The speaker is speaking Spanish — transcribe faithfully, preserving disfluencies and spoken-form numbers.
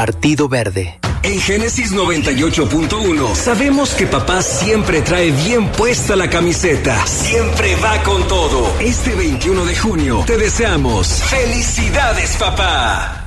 Partido Verde. En Génesis noventa y ocho punto uno sabemos que papá siempre trae bien puesta la camiseta. Siempre va con todo. Este veintiuno de junio te deseamos felicidades, papá.